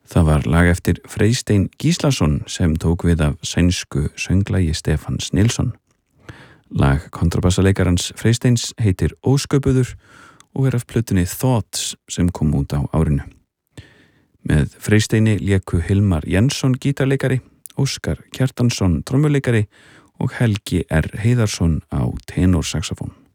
Það var lag eftir Freystein Gíslason sem tók við af sænsku sönglagi Stefáns Nilsson. Lag kontrabassaleikarans Freysteins heitir Ósköpuður og af plötunni Thoughts sem kom út á árinu. Með Freysteini léku Hilmar Jensson gítarleikari, Óskar Kjartansson trommuleikari og Helgi R. Heiðarsson á tenorsaxofón.